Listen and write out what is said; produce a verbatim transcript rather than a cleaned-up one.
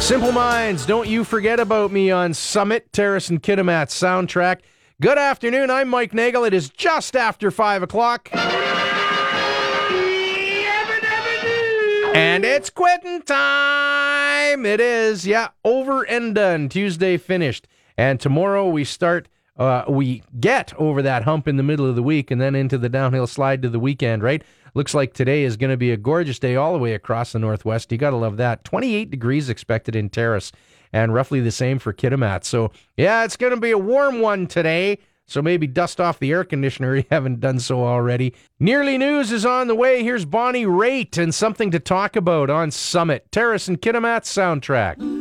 Simple Minds, Don't You Forget About Me on Summit, Terrace and Kitimat soundtrack. Good afternoon, I'm Mike Nagel. It is just after five o'clock. And it's quitting time. It is, yeah, over and done. Tuesday finished. And tomorrow we start, uh, we get over that hump in the middle of the week and then into the downhill slide to the weekend, right? Looks like today is going to be a gorgeous day all the way across the Northwest. You got to love that. twenty-eight degrees expected in Terrace and roughly the same for Kitimat. So, yeah, it's going to be a warm one today. So maybe dust off the air conditioner if you haven't done so already. Nearly News is on the way. Here's Bonnie Raitt and something to talk about on Summit, Terrace and Kitimat soundtrack.